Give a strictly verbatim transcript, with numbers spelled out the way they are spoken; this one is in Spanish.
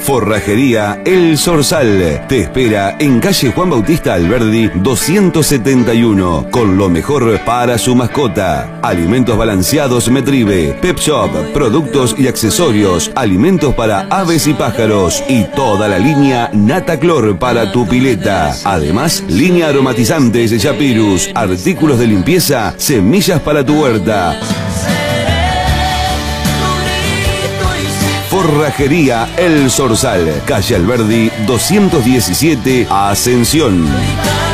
Forrajería El Zorzal te espera en calle Juan Bautista Alberdi doscientos setenta y uno, con lo mejor para su mascota. Alimentos balanceados Metribe, Pep Shop, productos y accesorios, alimentos para aves y pájaros y toda la línea Nataclor para tu pileta. Además, línea aromatizantes Yapirus, artículos de limpieza, semillas para tu huerta. Forrajería El Zorzal, calle Alberdi doscientos diecisiete, Ascensión.